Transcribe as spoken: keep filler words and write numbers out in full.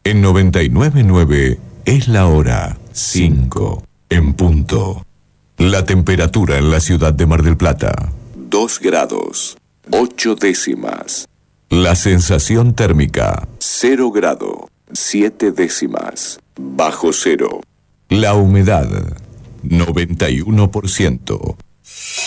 En noventa y nueve punto nueve es la hora cinco en punto. La temperatura en la ciudad de Mar del Plata, dos grados, ocho décimas. La sensación térmica, cero grado, siete décimas, bajo cero. La humedad, noventa y uno por ciento.